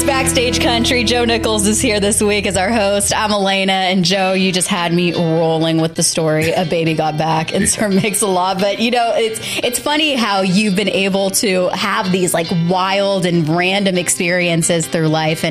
Backstage Country. Joe Nichols is here this week as our host. I'm Elena, and Joe, you just had me rolling with the story A Baby Got Back and Sir Mix-a-Lot. But, you know, it's funny how you've been able to have these like wild and random experiences through life. And